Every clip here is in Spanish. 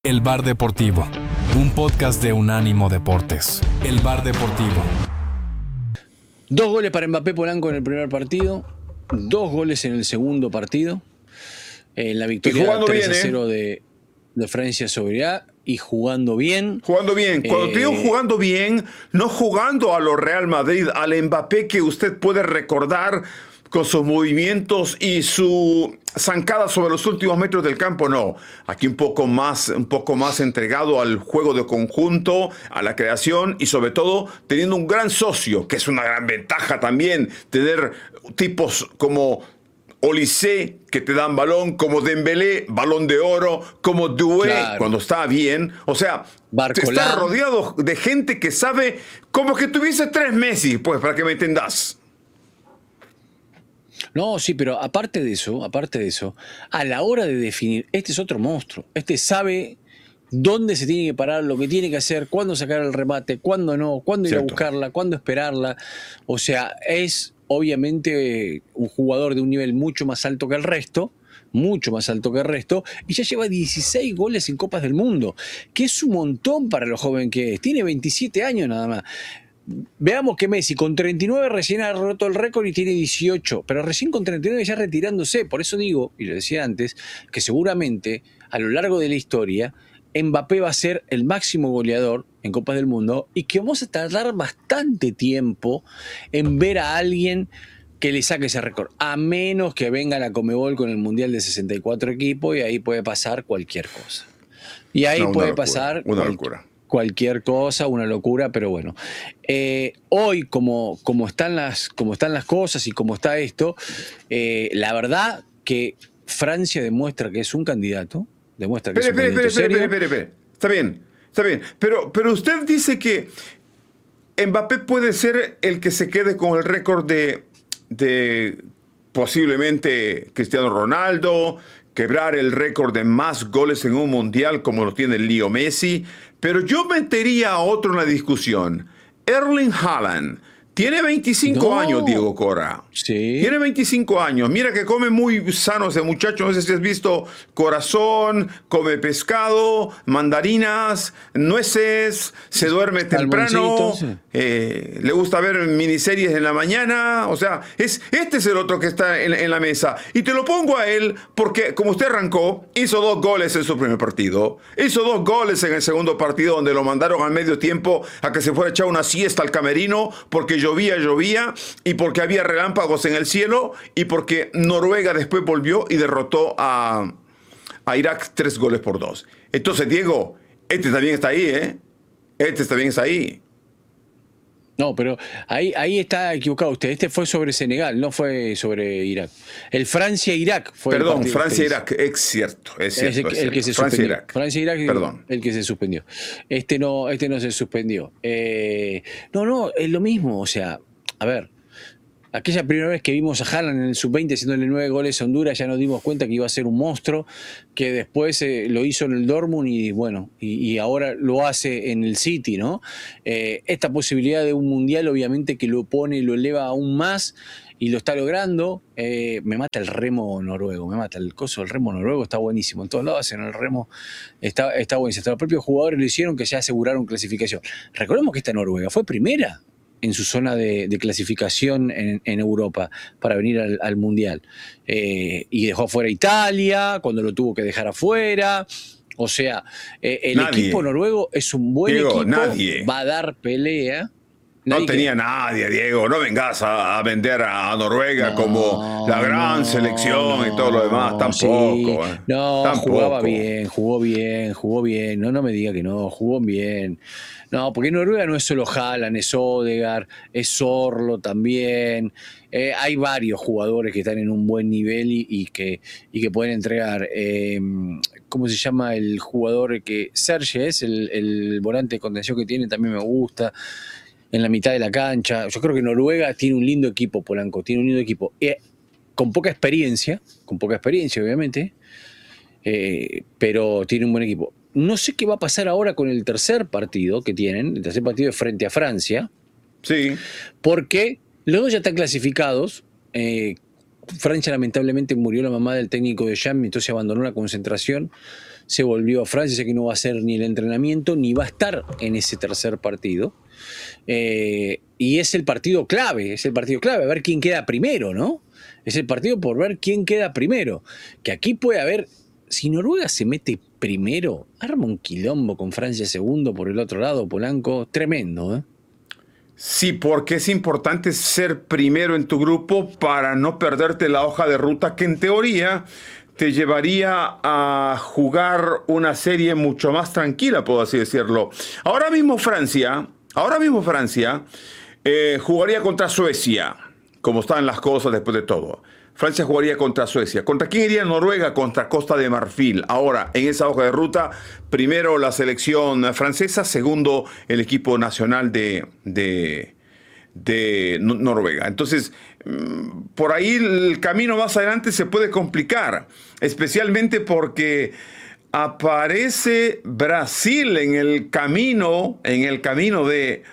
El Bar Deportivo, un podcast de Unánimo Deportes. El Bar Deportivo. 2 goles para Mbappé Polanco en el primer partido, 2 goles en el segundo partido, en la victoria 3-0 de Francia sobre Irak, y jugando bien. Jugando bien. Cuando te digo jugando bien, no jugando a lo Real Madrid, al Mbappé que usted puede recordar con sus movimientos y su zancada sobre los últimos metros del campo, no. Aquí un poco más entregado al juego de conjunto, a la creación y sobre todo teniendo un gran socio, que es una gran ventaja también, tener tipos como Olise, que te dan balón, como Dembélé, balón de oro, como Doué, claro, cuando está bien. O sea, está rodeado de gente que sabe, como que tuviese 3 Messi, pues, para que me entendas. No, sí, pero aparte de eso, a la hora de definir, este es otro monstruo. Este sabe dónde se tiene que parar, lo que tiene que hacer, cuándo sacar el remate, cuándo no, cuándo ir a buscarla, cuándo esperarla. O sea, es obviamente un jugador de un nivel mucho más alto que el resto, y ya lleva 16 goles en Copas del Mundo, que es un montón para lo joven que es. Tiene 27 años nada más. Veamos que Messi con 39 recién ha roto el récord y tiene 18, pero recién con 39 ya retirándose. Por eso digo, y lo decía antes, que seguramente a lo largo de la historia Mbappé va a ser el máximo goleador en Copas del Mundo y que vamos a tardar bastante tiempo en ver a alguien que le saque ese récord, a menos que venga la Conmebol con el Mundial de 64 equipos, y ahí puede pasar cualquier cosa. Y ahí puede pasar una locura. Cualquier cosa, una locura, pero bueno. Hoy, como están las cosas y como está esto, la verdad que Francia demuestra que es un candidato. Espere. Está bien. Pero usted dice que Mbappé puede ser el que se quede con el récord de posiblemente Cristiano Ronaldo, quebrar el récord de más goles en un mundial como lo tiene Leo Messi. Pero yo metería a otro en la discusión. Erling Haaland. Tiene 25 años, Diego Cora. Sí. Tiene 25 años. Mira que come muy sano ese muchacho. No sé si has visto corazón, come pescado, mandarinas, nueces, se duerme temprano. Sí. Le gusta ver miniseries en la mañana. O sea, este es el otro que está en la mesa. Y te lo pongo a él porque, como usted arrancó, hizo 2 goles en su primer partido. Hizo 2 goles en el segundo partido, donde lo mandaron al medio tiempo a que se fuera a echar una siesta al camerino porque llovía y porque había relámpagos en el cielo y porque Noruega después volvió y derrotó a Irak 3-2. Entonces, Diego, este también está ahí, ¿eh? Este también está ahí. No, pero ahí está equivocado usted. Este fue sobre Senegal, no fue sobre Irak. El Francia-Irak fue. Perdón, Francia-Irak, es cierto. El que se suspendió. Francia-Irak, perdón. El que se suspendió. Este no se suspendió. No, es lo mismo. O sea, a ver, aquella primera vez que vimos a Haaland en el sub-20 haciéndole 9 goles a Honduras, ya nos dimos cuenta que iba a ser un monstruo, que después lo hizo en el Dortmund y bueno, y ahora lo hace en el City, ¿no? Esta posibilidad de un mundial obviamente que lo eleva aún más y lo está logrando. Me mata el remo noruego, el remo noruego está buenísimo, en todos lados hacen el remo, está buenísimo. Hasta los propios jugadores lo hicieron, que ya aseguraron clasificación. Recordemos que esta Noruega fue primera en su zona de clasificación en Europa para venir al Mundial. Y dejó afuera Italia, cuando lo tuvo que dejar afuera. O sea, el equipo noruego es un buen equipo, va a dar pelea. No tenía nadie, Diego. No vengas a vender a Noruega como la gran selección y todo lo demás. Tampoco. Sí. Jugó bien. No me diga que no, jugó bien. No, porque Noruega no es solo Haaland, es Odegaard, es Zorlo también. Hay varios jugadores que están en un buen nivel y que pueden entregar. ¿Cómo se llama el jugador que Serge es? El volante de contención que tiene también me gusta. En la mitad de la cancha. Yo creo que Noruega tiene un lindo equipo, Polanco, tiene un lindo equipo. Con poca experiencia, obviamente, pero tiene un buen equipo. No sé qué va a pasar ahora con el tercer partido que tienen. El tercer partido es frente a Francia. Sí. Porque los dos ya están clasificados. Francia lamentablemente murió la mamá del técnico de Deschamps, entonces abandonó la concentración. se volvió a Francia, ya que no va a hacer ni el entrenamiento, ni va a estar en ese tercer partido. Y es el partido clave, a ver quién queda primero, ¿no? Es el partido por ver quién queda primero. Que aquí puede haber, si Noruega se mete primero, arma un quilombo con Francia segundo por el otro lado, Polanco, tremendo, ¿eh? Sí, porque es importante ser primero en tu grupo para no perderte la hoja de ruta que en teoría te llevaría a jugar una serie mucho más tranquila, puedo así decirlo. Ahora mismo Francia jugaría contra Suecia, como están las cosas después de todo. Francia jugaría contra Suecia. ¿Contra quién iría Noruega? Contra Costa de Marfil. Ahora, en esa hoja de ruta, primero la selección francesa, segundo el equipo nacional de Noruega. Entonces, por ahí el camino más adelante se puede complicar, especialmente porque aparece Brasil en el camino de,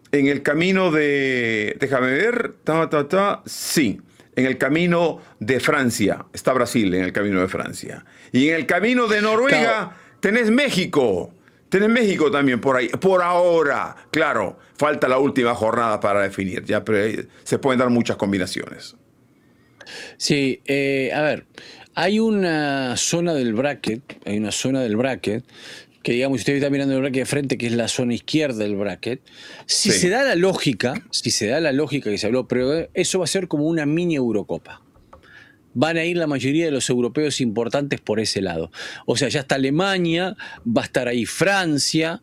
déjame ver, sí. En el camino de Francia, está Brasil en el camino de Francia. Y en el camino de Noruega tenés México. Tenés México también por ahí. Por ahora, claro, falta la última jornada para definir. Ya, pero se pueden dar muchas combinaciones. Sí, a ver, hay una zona del bracket, que digamos, si usted está mirando el bracket de frente, que es la zona izquierda del bracket, si se da la lógica que se habló, pero eso va a ser como una mini Eurocopa. Van a ir la mayoría de los europeos importantes por ese lado. O sea, ya está Alemania, va a estar ahí Francia.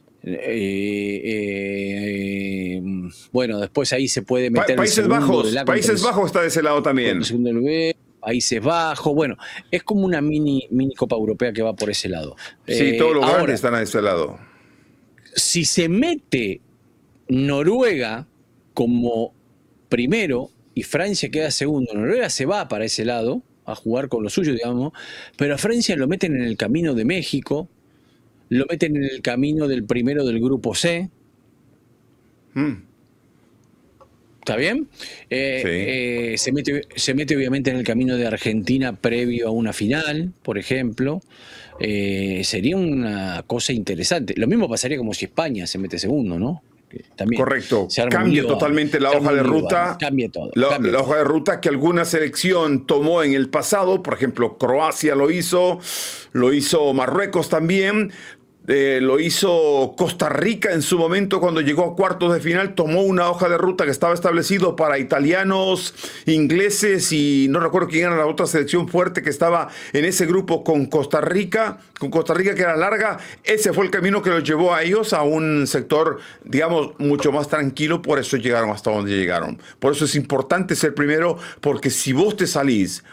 Bueno, después ahí se puede meter Países Bajos está de ese lado también. Países Bajos, bueno, es como una mini Copa Europea que va por ese lado. Sí, todos los grandes están a ese lado. Si se mete Noruega como primero y Francia queda segundo, Noruega se va para ese lado a jugar con lo suyo, digamos, pero a Francia lo meten en el camino de México, lo meten en el camino del primero del grupo C. ¿Está bien? Sí. Se mete obviamente en el camino de Argentina previo a una final, por ejemplo. Sería una cosa interesante. Lo mismo pasaría como si España se mete segundo, ¿no? También correcto. Cambia totalmente la hoja de ruta. Cambia todo. La hoja de ruta que alguna selección tomó en el pasado, por ejemplo, Croacia lo hizo Marruecos también. Lo hizo Costa Rica en su momento cuando llegó a cuartos de final, tomó una hoja de ruta que estaba establecido para italianos, ingleses y no recuerdo quién era la otra selección fuerte que estaba en ese grupo con Costa Rica que era larga. Ese fue el camino que los llevó a ellos a un sector, digamos, mucho más tranquilo, por eso llegaron hasta donde llegaron. Por eso es importante ser primero, porque si vos te salís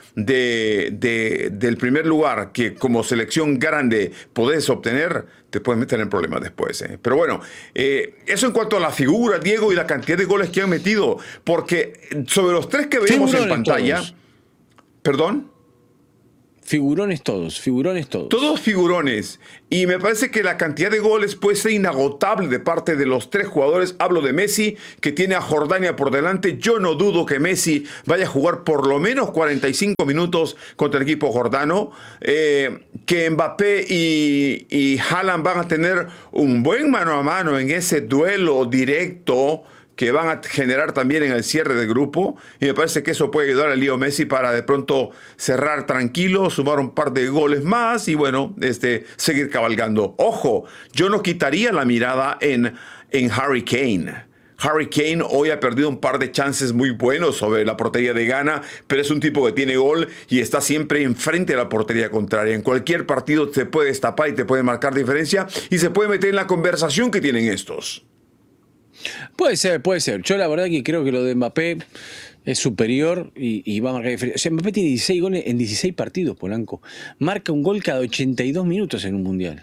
del primer lugar que como selección grande podés obtener, te puedes meter en problemas después. Pero bueno, eso en cuanto a la figura, Diego, y la cantidad de goles que han metido, porque sobre los tres que vemos en pantalla... Todos. ¿Perdón? Figurones todos. Todos figurones. Y me parece que la cantidad de goles puede ser inagotable de parte de los tres jugadores. Hablo de Messi, que tiene a Jordania por delante. Yo no dudo que Messi vaya a jugar por lo menos 45 minutos contra el equipo jordano. Que Mbappé y Haaland van a tener un buen mano a mano en ese duelo directo que van a generar también en el cierre del grupo, y me parece que eso puede ayudar a Leo Messi para de pronto cerrar tranquilo, sumar un par de goles más y bueno, seguir cabalgando. Ojo, yo no quitaría la mirada en Harry Kane. Harry Kane hoy ha perdido un par de chances muy buenos sobre la portería de Ghana, pero es un tipo que tiene gol y está siempre enfrente de la portería contraria. En cualquier partido se puede destapar y te puede marcar diferencia y se puede meter en la conversación que tienen estos. Puede ser. Yo la verdad que creo que lo de Mbappé es superior y va a marcar diferencia. O sea, Mbappé tiene 16 goles en 16 partidos, Polanco. Marca un gol cada 82 minutos en un mundial.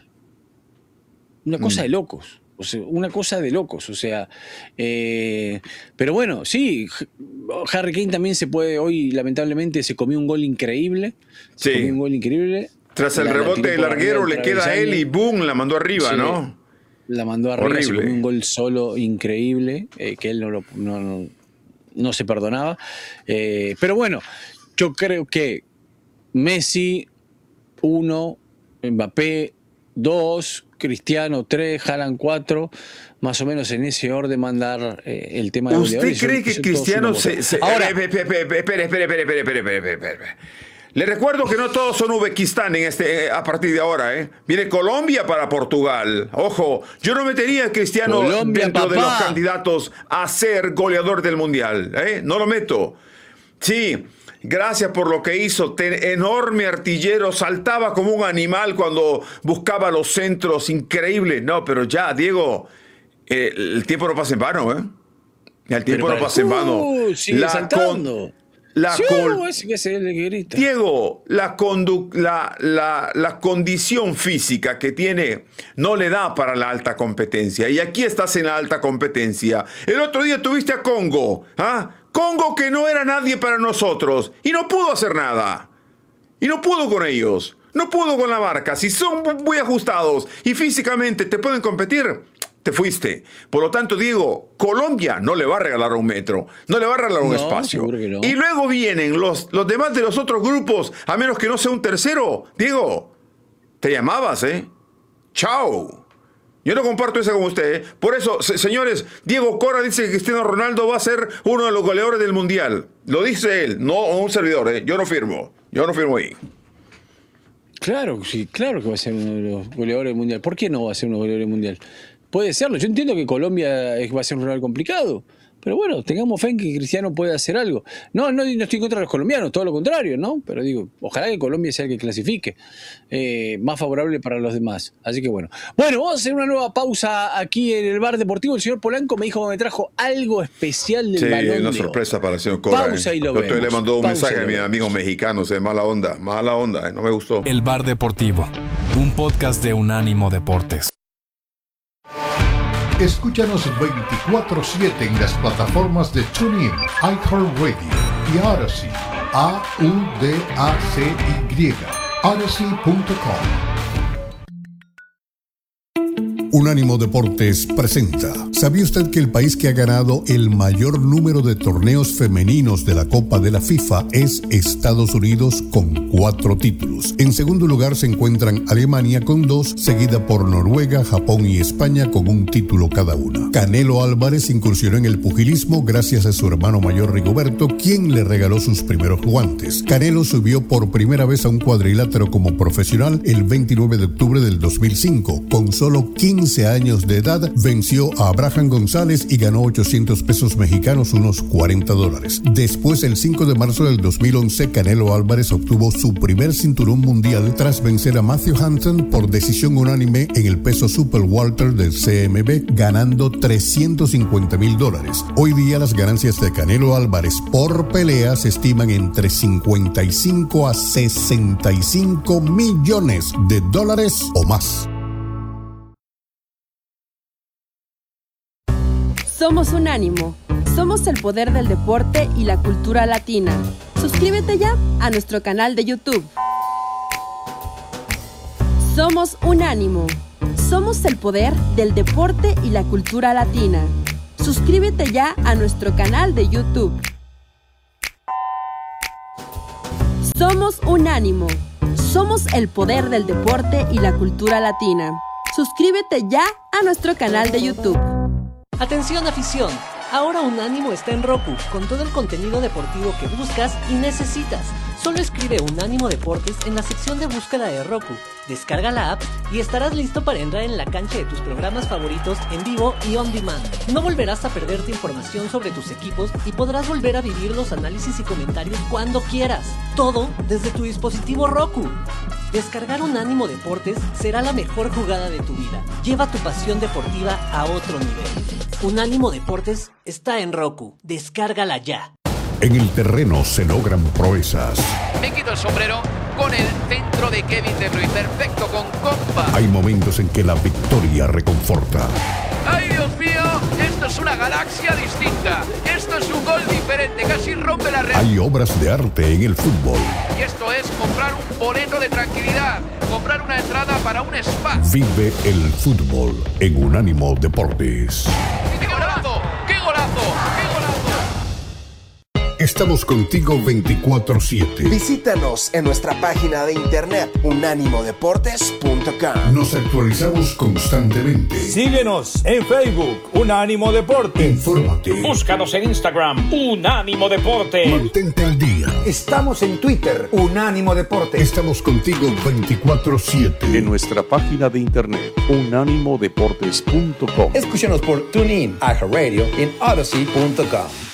Una cosa de locos. O sea, pero bueno, sí, Harry Kane también hoy lamentablemente se comió un gol increíble. Tras el rebote del larguero le queda a él y boom, la mandó arriba, sí. ¿No? La mandó arriba, se comió un gol solo increíble, que él no se perdonaba. Pero bueno, yo creo que Messi, 1, Mbappé 2, Cristiano 3, Haaland 4, más o menos en ese orden mandar el tema de ¿Usted goleadores. cree que Cristiano se... Ahora, espere. Le recuerdo que no todos son Uzbekistán a partir de ahora, Viene Colombia para Portugal. Ojo, yo no metería a Cristiano Colombia, dentro de los papá. candidatos a ser goleador del Mundial, No lo meto. Sí, gracias por lo que hizo. Enorme artillero, saltaba como un animal cuando buscaba los centros, increíble. No, pero ya, Diego, el tiempo no pasa en vano, El tiempo no pasa en vano. Sigue saltando. Ese que es el que grita. Diego, la condición física que tiene no le da para la alta competencia. Y aquí estás en la alta competencia. El otro día tuviste a Congo, Congo que no era nadie para nosotros. Y no pudo hacer nada. Y no pudo con ellos. No pudo con la marca. Si son muy ajustados y físicamente te pueden competir, te fuiste. Por lo tanto, Diego, Colombia no le va a regalar un metro, no le va a regalar un espacio. Seguro que no. Y luego vienen los demás de los otros grupos, a menos que no sea un tercero. Diego, te llamabas, Chao. Yo no comparto eso con usted, Por eso, señores, Diego Cora dice que Cristiano Ronaldo va a ser uno de los goleadores del Mundial. Lo dice él, no un servidor, Yo no firmo ahí. Claro, sí, claro que va a ser uno de los goleadores del Mundial. ¿Por qué no va a ser uno de los goleadores del Mundial? Puede serlo. Yo entiendo que Colombia va a ser un rival complicado. Pero bueno, tengamos fe en que Cristiano puede hacer algo. No estoy contra los colombianos, todo lo contrario, ¿no? Pero digo, ojalá que Colombia sea el que clasifique. Más favorable para los demás. Así que bueno. Bueno, vamos a hacer una nueva pausa aquí en el bar deportivo. El señor Polanco me dijo que me trajo algo especial del balón de una oro. sorpresa para el señor Cora. Pausa y lo vemos. Usted le mandó un Pausa mensaje a mis amigos mexicanos, mala onda, no me gustó. El bar deportivo, un podcast de Unánimo Deportes. Escúchanos 24/7 en las plataformas de TuneIn, iHeartRadio y Odyssey. AUDACY. Odyssey.com. Unánimo Deportes presenta. ¿Sabía usted que el país que ha ganado el mayor número de torneos femeninos de la Copa de la FIFA es Estados Unidos con 4 títulos? En segundo lugar se encuentran Alemania con 2, seguida por Noruega, Japón y España con un título cada una. Canelo Álvarez incursionó en el pugilismo gracias a su hermano mayor Rigoberto, quien le regaló sus primeros guantes. Canelo subió por primera vez a un cuadrilátero como profesional el 29 de octubre del 2005. Con solo 15 años de edad, venció a Abraham González y ganó 800 pesos mexicanos, unos $40. Después, el 5 de marzo del 2011, Canelo Álvarez obtuvo su primer cinturón mundial tras vencer a Matthew Hansen por decisión unánime en el peso super welter del CMB, ganando $350,000. Hoy día, las ganancias de Canelo Álvarez por pelea se estiman entre 55 a 65 millones de dólares o más. Somos Unánimo. Somos el poder del deporte y la cultura latina. Suscríbete ya a nuestro canal de YouTube. Somos Unánimo. Somos el poder del deporte y la cultura latina. Suscríbete ya a nuestro canal de YouTube. Somos Unánimo. Somos el poder del deporte y la cultura latina. Suscríbete ya a nuestro canal de YouTube. Atención afición, ahora Unánimo está en Roku, con todo el contenido deportivo que buscas y necesitas. Solo escribe Unánimo Deportes en la sección de búsqueda de Roku, descarga la app y estarás listo para entrar en la cancha de tus programas favoritos en vivo y on demand. No volverás a perderte información sobre tus equipos y podrás volver a vivir los análisis y comentarios cuando quieras. Todo desde tu dispositivo Roku. Descargar Unánimo Deportes será la mejor jugada de tu vida. Lleva tu pasión deportiva a otro nivel. Unánimo Deportes está en Roku. Descárgala ya. En el terreno se logran proezas. Me quito el sombrero con el centro de Kevin De Bruyne. Perfecto, con compa. Hay momentos en que la victoria reconforta. ¡Ay, Dios mío! Esto es una galaxia distinta. Esto es un gol diferente. Casi rompe la red. Hay obras de arte en el fútbol. Y esto es comprar un boleto de tranquilidad. Comprar una entrada para un spa. Vive el fútbol en Unánimo Deportes. ¡Qué golazo! ¡Qué golazo! ¡Qué golazo! Estamos contigo 24/7. Visítanos en nuestra página de internet unánimodeportes.com. Nos actualizamos constantemente. Síguenos en Facebook, Unánimo Deportes. Infórmate. Búscanos en Instagram, Unánimo Deportes. Mantente al día. Estamos en Twitter, Unánimo Deportes. Estamos contigo 24/7. En nuestra página de internet, unánimodeportes.com. Escúchanos por TuneIn, iHeartRadio y en Odyssey.com.